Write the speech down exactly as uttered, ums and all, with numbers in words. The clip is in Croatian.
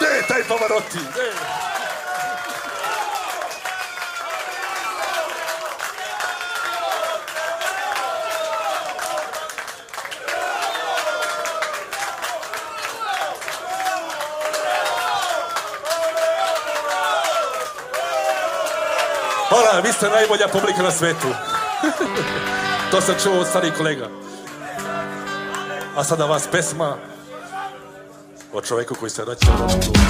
Gde je taj Pavarotti? Hvala, vi ste najbolja publika na svetu. To sam čuo od starih kolega. A sada vas pesma o čoveku koji se vraća u